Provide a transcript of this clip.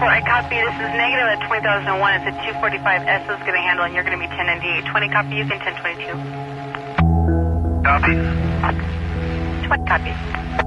I copy. This is negative at 2001. It's a 245S is going to handle, and you're going to be 1098. 20 copy, you can 1022. Copy. 20 copy.